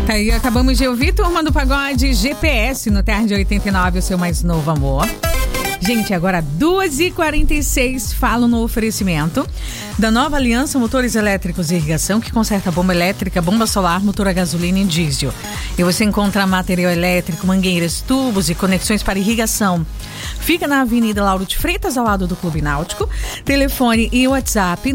Aí acabamos de ouvir Turma do Pagode, GPS no Tarde 89, o seu mais novo amor. Gente, agora 2h46, falo no oferecimento da Nova Aliança Motores Elétricos e Irrigação, que conserta bomba elétrica, bomba solar, motor a gasolina e diesel. E você encontra material elétrico, mangueiras, tubos e conexões para irrigação. Fica na Avenida Lauro de Freitas, ao lado do Clube Náutico. Telefone e WhatsApp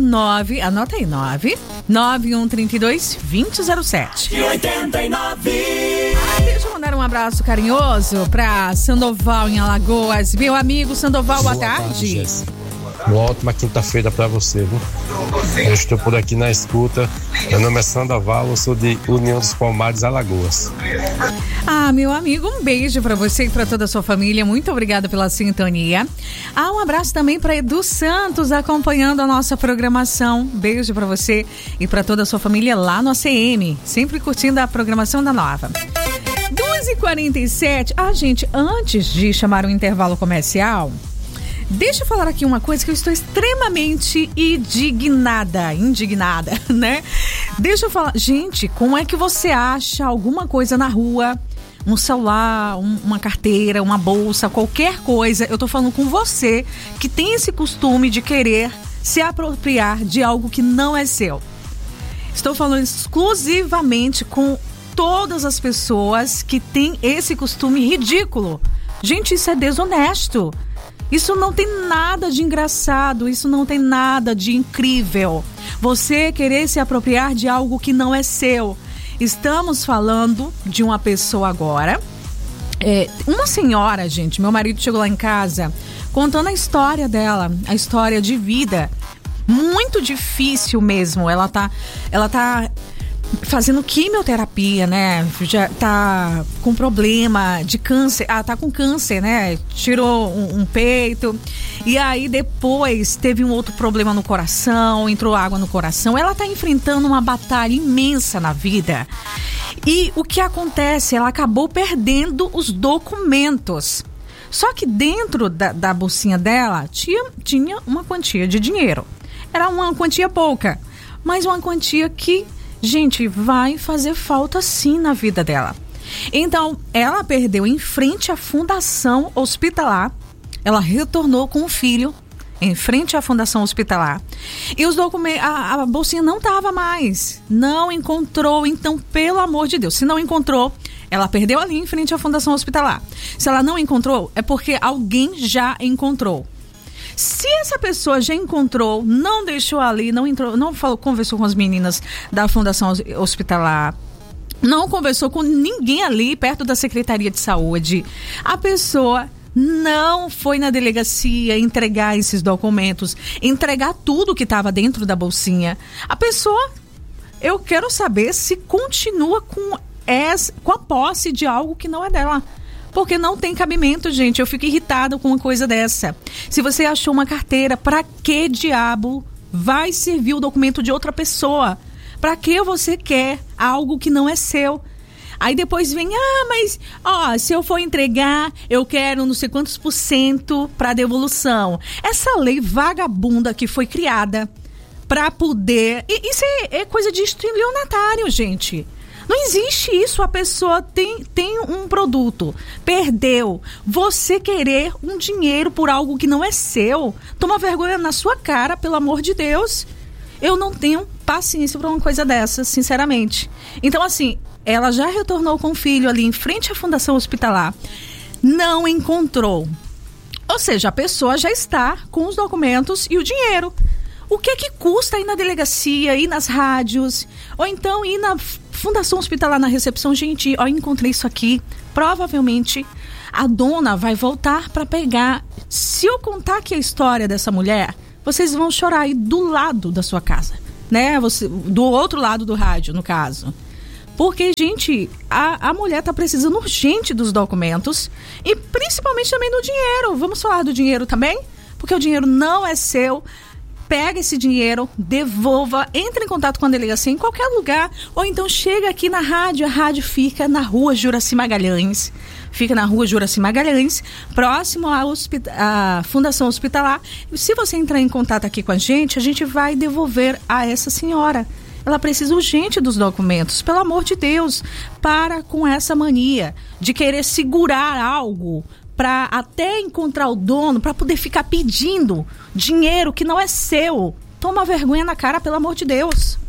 9132-2007. Deixa eu mandar um abraço carinhoso para Sandoval em Alagoas. Meu amigo Sandoval, boa tarde. Uma ótima quinta-feira para você, viu? Eu estou por aqui na escuta. Meu nome é Sandoval, eu sou de União dos Palmares, Alagoas. Meu amigo, um beijo para você e para toda a sua família. Muito obrigada pela sintonia. Um abraço também para Edu Santos, acompanhando a nossa programação. Beijo para você e para toda a sua família lá no ACM, sempre curtindo a programação da Nova. 2h47. Gente, antes de chamar o intervalo comercial, deixa eu falar aqui uma coisa que eu estou extremamente indignada, né? Deixa eu falar, gente, como é que você acha alguma coisa na rua, um celular, uma carteira, uma bolsa, qualquer coisa? Eu tô falando com você que tem esse costume de querer se apropriar de algo que não é seu. Estou falando exclusivamente com todas as pessoas que têm esse costume ridículo. Gente, isso é desonesto. Isso não tem nada de engraçado, isso não tem nada de incrível. Você querer se apropriar de algo que não é seu. Estamos falando de uma pessoa agora. Uma senhora, gente, meu marido chegou lá em casa contando a história dela, a história de vida. Muito difícil mesmo. Ela tá fazendo quimioterapia, né? Já tá com problema de câncer. Tá com câncer, né? Tirou um peito. E aí depois teve um outro problema no coração, entrou água no coração. Ela tá enfrentando uma batalha imensa na vida. E o que acontece? Ela acabou perdendo os documentos. Só que dentro da bolsinha dela tinha uma quantia de dinheiro. Era uma quantia pouca, mas uma quantia que, gente, vai fazer falta sim na vida dela. Então, ela perdeu em frente à Fundação Hospitalar. Ela retornou com o filho em frente à Fundação Hospitalar. E os documentos, a bolsinha não estava mais. Não encontrou. Então, pelo amor de Deus, se não encontrou, ela perdeu ali em frente à Fundação Hospitalar. Se ela não encontrou, é porque alguém já encontrou. Se essa pessoa já encontrou, não deixou ali, não entrou, não falou, conversou com as meninas da Fundação Hospitalar, não conversou com ninguém ali perto da Secretaria de Saúde, a pessoa não foi na delegacia entregar esses documentos, entregar tudo que estava dentro da bolsinha. A pessoa, eu quero saber se continua com a posse de algo que não é dela. Porque não tem cabimento, gente. Eu fico irritada com uma coisa dessa. Se você achou uma carteira, pra que diabo vai servir o documento de outra pessoa? Pra que você quer algo que não é seu? Aí depois vem, mas se eu for entregar, eu quero não sei quantos % pra devolução. Essa lei vagabunda que foi criada pra poder... Isso é coisa de estelionatário, gente. Não existe isso, a pessoa tem um produto, perdeu, você querer um dinheiro por algo que não é seu, toma vergonha na sua cara, pelo amor de Deus. Eu não tenho paciência para uma coisa dessa, sinceramente. Então, assim, ela já retornou com o filho ali em frente à Fundação Hospitalar, não encontrou. Ou seja, a pessoa já está com os documentos e o dinheiro. O que custa ir na delegacia, ir nas rádios, ou então ir na Fundação Hospitalar na recepção? Gente, encontrei isso aqui. Provavelmente a dona vai voltar para pegar. Se eu contar aqui a história dessa mulher, vocês vão chorar aí do lado da sua casa, né? Do outro lado do rádio, no caso. Porque, gente, a mulher tá precisando urgente dos documentos e principalmente também do dinheiro. Vamos falar do dinheiro também? Porque o dinheiro não é seu. Pega esse dinheiro, devolva, entre em contato com a delegacia em qualquer lugar, ou então chega aqui na rádio. A rádio fica na rua Juracy Magalhães. Próximo à Fundação Hospitalar. Se você entrar em contato aqui com a gente vai devolver a essa senhora. ela precisa urgente dos documentos. Pelo amor de Deus, para com essa mania de querer segurar algo para até encontrar o dono, para poder ficar pedindo dinheiro que não é seu. Toma vergonha na cara, pelo amor de Deus.